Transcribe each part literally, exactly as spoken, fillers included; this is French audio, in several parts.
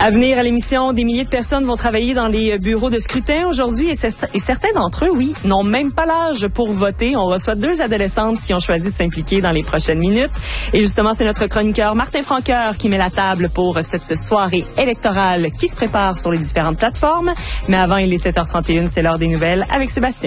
À venir à l'émission, des milliers de personnes vont travailler dans les bureaux de scrutin aujourd'hui et, et certains d'entre eux, oui, n'ont même pas l'âge pour voter. On reçoit deux adolescentes qui ont choisi de s'impliquer dans les prochaines minutes. Et justement, c'est notre chroniqueur Martin Franqueur qui met la table pour cette soirée électorale qui se prépare sur les différentes plateformes. Mais avant, il est sept heures trente et une, c'est l'heure des nouvelles avec Sébastien.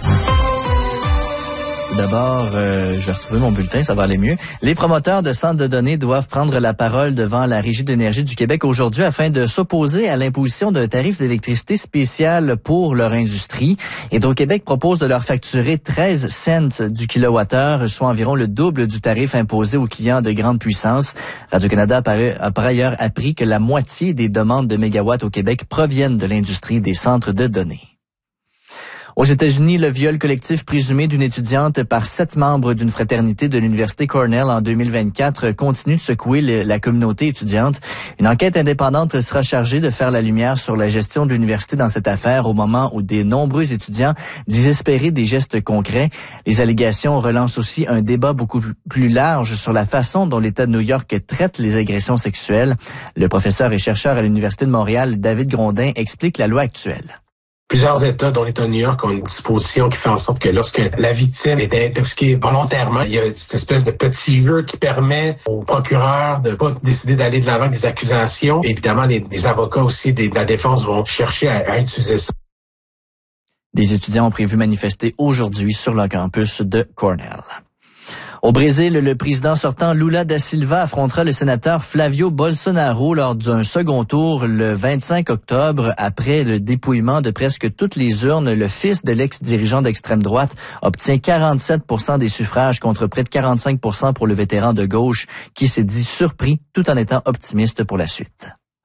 D'abord, euh, je vais retrouver mon bulletin, ça va aller mieux. Les promoteurs de centres de données doivent prendre la parole devant la Régie de l'énergie du Québec aujourd'hui afin de s'opposer à l'imposition d'un tarif d'électricité spécial pour leur industrie. Hydro-Québec propose de leur facturer treize cents du kilowattheure, soit environ le double du tarif imposé aux clients de grande puissance. Radio-Canada a par, a par ailleurs appris que la moitié des demandes de mégawatts au Québec proviennent de l'industrie des centres de données. Aux États-Unis, le viol collectif présumé d'une étudiante par sept membres d'une fraternité de l'Université Cornell en deux mille vingt-quatre continue de secouer le, la communauté étudiante. Une enquête indépendante sera chargée de faire la lumière sur la gestion de l'université dans cette affaire au moment où des nombreux étudiants disent espérer des gestes concrets. Les allégations relancent aussi un débat beaucoup plus large sur la façon dont l'État de New York traite les agressions sexuelles. Le professeur et chercheur à l'Université de Montréal, David Grondin, explique la loi actuelle. Plusieurs États, dont l'État de New York, ont une disposition qui fait en sorte que lorsque la victime est intoxiquée volontairement, il y a cette espèce de petit jeu qui permet au procureur de pas décider d'aller de l'avant avec des accusations. Évidemment, les, les avocats aussi de la défense vont chercher à, à utiliser ça. Des étudiants ont prévu manifester aujourd'hui sur le campus de Cornell. Au Brésil, le président sortant Lula da Silva affrontera le sénateur Flavio Bolsonaro lors d'un second tour le vingt-cinq octobre. Après le dépouillement de presque toutes les urnes, le fils de l'ex-dirigeant d'extrême droite obtient quarante-sept pour cent des suffrages contre près de quarante-cinq pour cent pour le vétéran de gauche qui s'est dit surpris tout en étant optimiste pour la suite.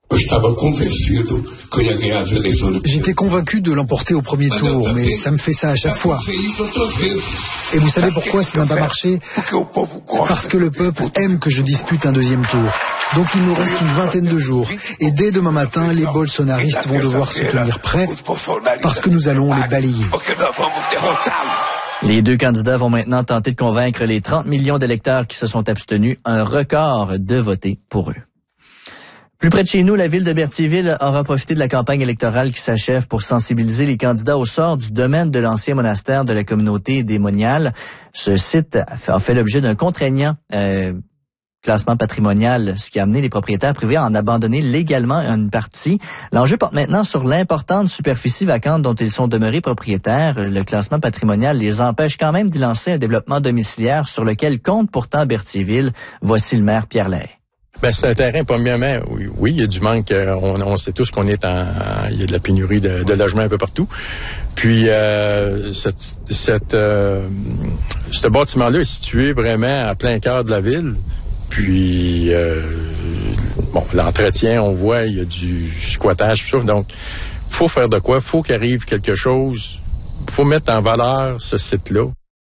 J'étais convaincu de l'emporter au premier tour, mais ça me fait ça à chaque fois. Et vous savez pourquoi ça n'a pas marché? Parce que le peuple aime que je dispute un deuxième tour. Donc il nous reste une vingtaine de jours. Et dès demain matin, les bolsonaristes vont devoir se tenir prêts parce que nous allons les balayer. Les deux candidats vont maintenant tenter de convaincre les trente millions d'électeurs qui se sont abstenus, un record de voter pour eux. Plus près de chez nous, la ville de Berthierville aura profité de la campagne électorale qui s'achève pour sensibiliser les candidats au sort du domaine de l'ancien monastère de la communauté des Moniales. Ce site a fait l'objet d'un contraignant euh, classement patrimonial, ce qui a amené les propriétaires privés à en abandonner légalement une partie. L'enjeu porte maintenant sur l'importante superficie vacante dont ils sont demeurés propriétaires. Le classement patrimonial les empêche quand même d'y lancer un développement domiciliaire sur lequel compte pourtant Berthierville. Voici le maire Pierre Lahaye. Ben c'est un terrain, premièrement, oui, oui, il y a du manque, on, on sait tous qu'on est en, en, il y a de la pénurie de, de logements un peu partout. Puis, euh, cette, cette, euh, ce bâtiment-là est situé vraiment à plein cœur de la ville. Puis, euh, bon, l'entretien, on voit, il y a du squattage, tout ça. Donc, faut faire de quoi? Faut qu'il arrive quelque chose. Faut mettre en valeur ce site-là.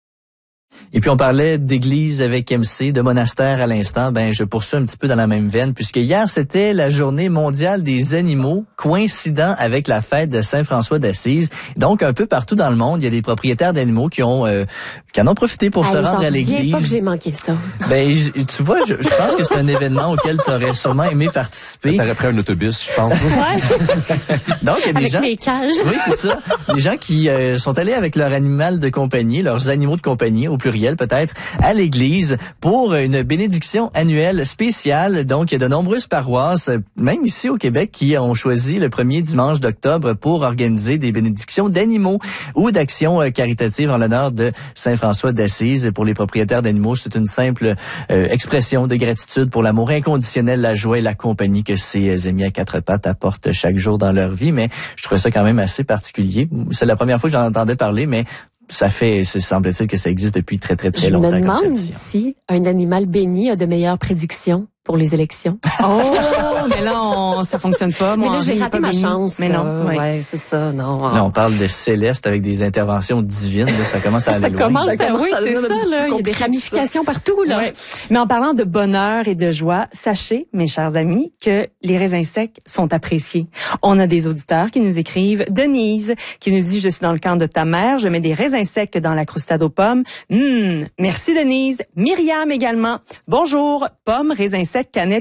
Et puis on parlait d'église avec M C, de monastère à l'instant. Ben je poursuis un petit peu dans la même veine puisque hier c'était la journée mondiale des animaux, coïncidant avec la fête de Saint-François d'Assise. Donc un peu partout dans le monde, il y a des propriétaires d'animaux qui ont euh, qui en ont profité pour Allez, se rendre à l'église. Pas que j'ai manqué ça. Ben tu vois, je, je pense que c'est un événement auquel tu aurais sûrement aimé participer. T'aurais pris un autobus, je pense. Ouais. Donc il y a des avec gens. Les cages. Oui, c'est ça. Des gens qui euh, sont allés avec leur animal de compagnie, leurs animaux de compagnie au pluriel peut-être, à l'église pour une bénédiction annuelle spéciale. Donc, il y a de nombreuses paroisses, même ici au Québec, qui ont choisi le premier dimanche d'octobre pour organiser des bénédictions d'animaux ou d'actions caritatives en l'honneur de Saint-François d'Assise. Pour les propriétaires d'animaux, c'est une simple euh, expression de gratitude pour l'amour inconditionnel, la joie et la compagnie que ces amis à quatre pattes apportent chaque jour dans leur vie. Mais je trouvais ça quand même assez particulier. C'est la première fois que j'en entendais parler, mais ça fait, ça semble-t-il que ça existe depuis très, très, très Je longtemps. Je me demande si un animal béni a de meilleures prédictions pour les élections. Oh, mais là, on, ça fonctionne pas. Mais Moi, là, j'ai raté ma béni. chance. Mais non, euh, oui. ouais, c'est ça, non. Là, on parle de céleste avec des interventions divines. Là, ça commence à aller ça loin. Commence, Ça commence oui, à c'est devenir ça, là. Il y a des ramifications partout, là. Ouais. Mais en parlant de bonheur et de joie, sachez, mes chers amis, que les raisins secs sont appréciés. On a des auditeurs qui nous écrivent. Denise, qui nous dit « Je suis dans le camp de ta mère, je mets des raisins secs dans la croustade aux pommes. Hum, merci Denise. Myriam également. Bonjour, pommes, raisins secs, cannelle.